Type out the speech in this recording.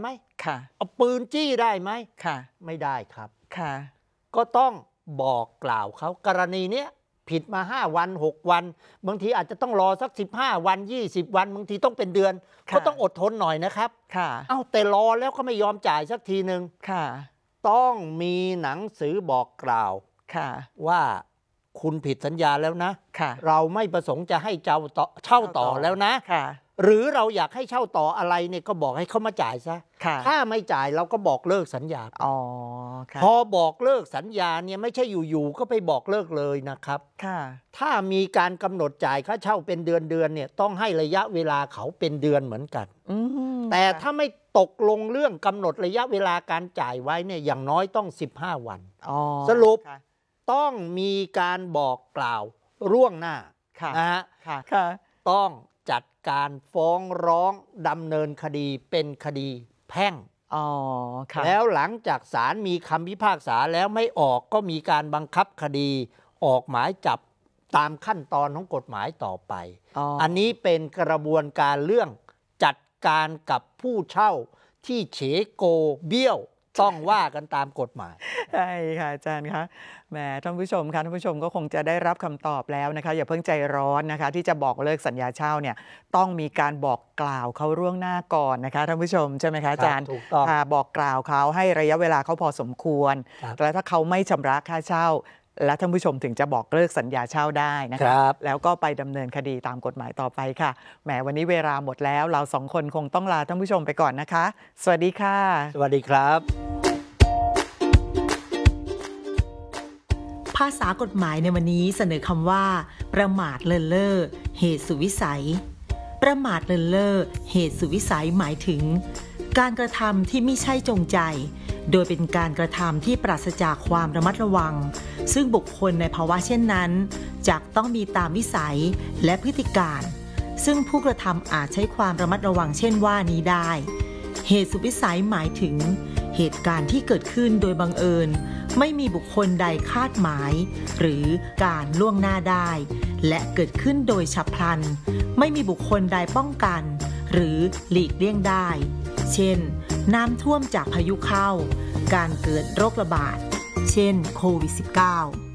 ไหมค่ะเอาปืนจี้ได้ไหมค่ะไม่ได้ครับค่ะก็ต้องบอกกล่าวเขากรณีเนี้ยผิดมา5 วัน6 วันบางทีอาจจะต้องรอสัก15 วัน20 วันบางทีต้องเป็นเดือนก็ต้องอดทนหน่อยนะครับค่ะแต่รอแล้วก็ไม่ยอมจ่ายสักทีหนึ่งค่ะต้องมีหนังสือบอกกล่าวค่ะว่าคุณผิดสัญญาแล้วนะค่ะเราไม่ประสงค์จะให้เช่าต่อแล้วนะค่ะหรือเราอยากให้เช่าต่ออะไรเนี่ยก็บอกให้เขามาจ่ายซะถ้าไม่จ่ายเราก็บอกเลิกสัญญาพอบอกเลิกสัญญาเนี่ยไม่ใช่อยู่ๆก็ไปบอกเลิกเลยนะครับถ้ามีการกำหนดจ่ายค่าเช่าเป็นเดือนเนี่ยต้องให้ระยะเวลาเขาเป็นเดือนเหมือนกันแต่ถ้าไม่ตกลงเรื่องกำหนดระยะเวลาการจ่ายไว้เนี่ยอย่างน้อยต้อง15 วันสรุปต้องมีการบอกกล่าวล่วงหน้านะฮะต้องจัดการฟ้องร้องดำเนินคดีเป็นคดีแพ่งแล้วหลังจากศาลมีคำพิพากษาแล้วไม่ออกก็มีการบังคับคดีออกหมายจับตามขั้นตอนของกฎหมายต่อไปอันนี้เป็นกระบวนการเรื่องจัดการกับผู้เช่าที่เฉโกเบี้ยวต้องว่ากันตามกฎหมายใช่ค่ะอาจารย์คะแหมท่านผู้ชมคะท่านผู้ชมก็คงจะได้รับคำตอบแล้วนะคะอย่าเพิ่งใจร้อนนะคะที่จะบอกเลิกสัญญาเช่าเนี่ยต้องมีการบอกกล่าวเขาล่วงหน้าก่อนนะคะท่านผู้ชมใช่ไหมคะอาจารย์ถูกต้องบอกกล่าวเขาให้ระยะเวลาเขาพอสมควรแล้วถ้าเขาไม่ชำระค่าเช่าและท่านผู้ชมถึงจะบอกเลิกสัญญาเช่าได้นะคะแล้วก็ไปดำเนินคดีตามกฎหมายต่อไปค่ะแหมวันนี้เวลาหมดแล้วเรา2 คนคงต้องลาท่านผู้ชมไปก่อนนะคะสวัสดีค่ะสวัสดีครับภาษากฎหมายในวันนี้เสนอคำว่าประมาทเลินเล่อเหตุสุดวิสัยประมาทเลินเล่อเหตุสุดวิสัยหมายถึงการกระทำที่ไม่ใช่จงใจโดยเป็นการกระทำที่ปราศจากความระมัดระวังซึ่งบุคคลในภาวะเช่นนั้นจะต้องมีตามวิสัยและพฤติการซึ่งผู้กระทำอาจใช้ความระมัดระวังเช่นว่านี้ได้เหตุสุดวิสัยหมายถึงเหตุการณ์ที่เกิดขึ้นโดยบังเอิญไม่มีบุคคลใดคาดหมายหรือการล่วงหน้าได้และเกิดขึ้นโดยฉับพลันไม่มีบุคคลใดป้องกันหรือหลีกเลี่ยงได้เช่นน้ำท่วมจากพายุเข้าการเกิดโรคระบาดเช่นโควิด -19